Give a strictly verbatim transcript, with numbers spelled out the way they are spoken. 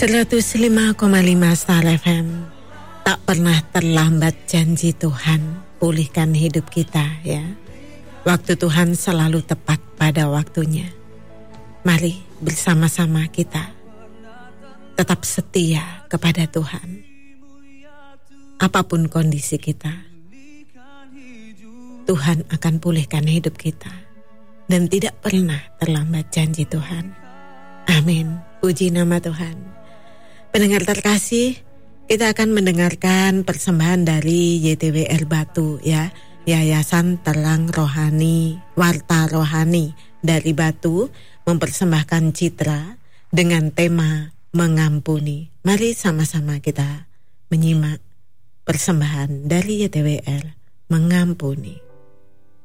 seratus lima koma lima Star F M. Tak pernah terlambat janji Tuhan pulihkan hidup kita ya. Waktu Tuhan selalu tepat pada waktunya. Mari bersama-sama kita tetap setia kepada Tuhan. Apapun kondisi kita, Tuhan akan pulihkan hidup kita. Dan tidak pernah terlambat janji Tuhan. Amin. Puji nama Tuhan. Pendengar terkasih, kita akan mendengarkan persembahan dari Y T W R Batu ya, Yayasan Terang Rohani, Warta Rohani dari Batu mempersembahkan Citra dengan tema mengampuni. Mari sama-sama kita menyimak persembahan dari Y T W R, mengampuni.